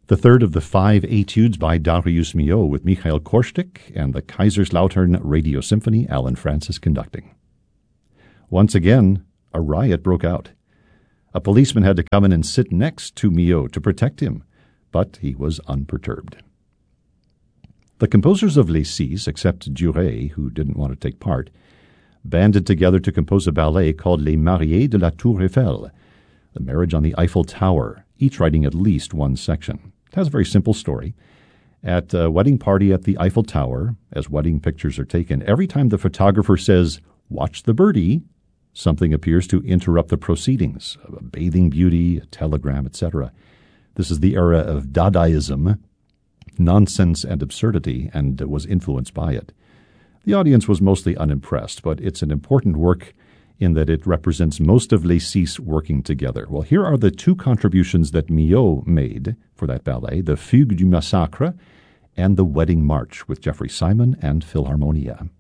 the third of the 5 etudes by Darius Milhaud with Michael Korstic and the Kaiserslautern Radio Symphony, Alan Francis conducting. Once again, a riot broke out. A policeman had to come in and sit next to Milhaud to protect him, but he was unperturbed. The composers of Les Six, except Duret, who didn't want to take part, banded together to compose a ballet called Les Mariés de la Tour Eiffel, the marriage on the Eiffel Tower, each writing at least one section. It has a very simple story. At a wedding party at the Eiffel Tower, as wedding pictures are taken, every time the photographer says, "Watch the birdie," something appears to interrupt the proceedings, a bathing beauty, a telegram, etc. This is the era of Dadaism, nonsense and absurdity, and was influenced by it. The audience was mostly unimpressed, but it's an important work in that it represents most of Les Six working together. Well, here are the 2 contributions that Milhaud made for that ballet, the Fugue du Massacre and the Wedding March with Jeffrey Simon and Philharmonia.